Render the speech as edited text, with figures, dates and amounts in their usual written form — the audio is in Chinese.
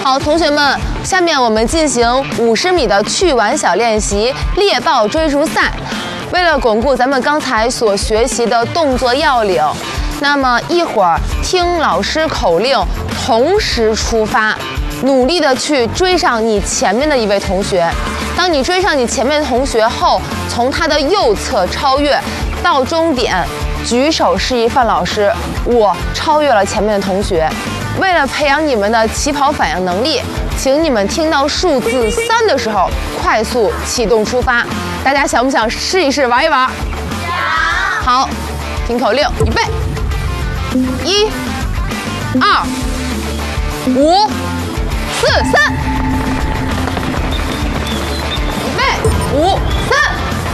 好，同学们，下面我们进行50米的趣玩小练习——猎豹追逐赛。为了巩固咱们刚才所学习的动作要领，那么一会儿听老师口令，同时出发，努力的去追上你前面的一位同学。当你追上你前面的同学后，从他的右侧超越，到终点，举手示意范老师，我超越了前面的同学。为了培养你们的起跑反应能力，请你们听到数字3的时候，快速启动出发。大家想不想试一试玩一玩？想。好，听口令，预备，1、2、5、4、3，预备，5、3。